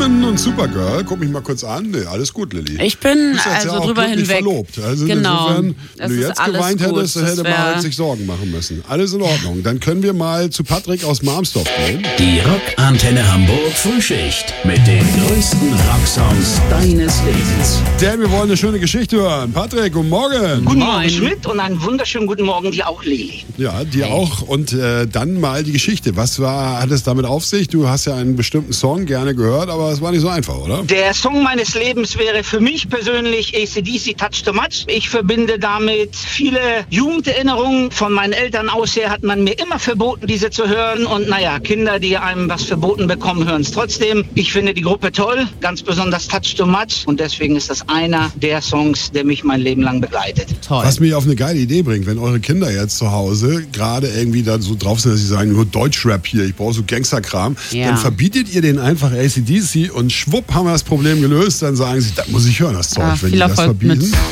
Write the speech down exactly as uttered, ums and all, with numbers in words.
Woman und Supergirl. Guck mich mal kurz an. Nee, alles gut, Lilly. Ich bin du bist jetzt also ja auch drüber glücklich hinweg. verlobt. Also genau. insofern, das wenn du ist jetzt alles geweint gut. hättest, dann hätte man halt sich Sorgen machen müssen. Alles in Ordnung. Dann können wir mal zu Patrick aus Marmsdorf gehen. Die Rockantenne Hamburg Frühschicht mit den größten Rocksongs deines Lebens. Denn wir wollen eine schöne Geschichte hören. Patrick, guten Morgen. Guten Morgen, Schmidt, und einen wunderschönen guten Morgen dir auch, Lili. Ja, dir auch. Und äh, dann mal die Geschichte. Was war, hat es damit auf sich? Du hast ja einen bestimmten Song gerne gehört, aber es war nicht so einfach, oder? Der Song meines Lebens wäre für mich persönlich A C D C Touch the Match. Ich verbinde damit viele Jugenderinnerungen. Von meinen Eltern aus her hat man mir immer verboten, diese zu hören. Und naja, Kinder, die einem was verboten bekommen, hören es trotzdem. Ich finde die Gruppe toll, ganz besonders Touch the Match. Und deswegen ist das einer der Songs, der mich mein Leben lang begleitet. Toll. Was mich auf eine geile Idee bringt, wenn eure Kinder jetzt zu Hause gerade irgendwie da so drauf sind, dass sie sagen, nur Deutschrap hier, ich brauche so Gangsterkram, Ja. dann verbietet ihr denen einfach A C D C und schwupp haben wir das Problem gelöst. Dann sagen sie, das muss ich hören, das Zeug, Ja, wenn viel die das Erfolg verbieten. mit.